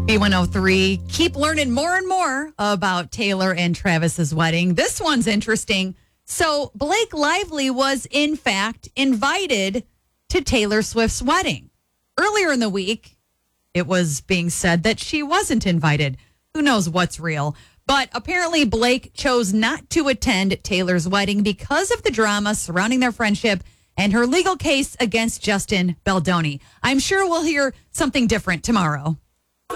B103. Keep learning more and more about Taylor and Travis's wedding. This one's interesting. So Blake Lively was, in fact, invited to Taylor Swift's wedding. Earlier in the week, it was being said that she wasn't invited. Who knows what's real? But apparently Blake chose not to attend Taylor's wedding because of the drama surrounding their friendship and her legal case against Justin Baldoni. I'm sure we'll hear something different tomorrow.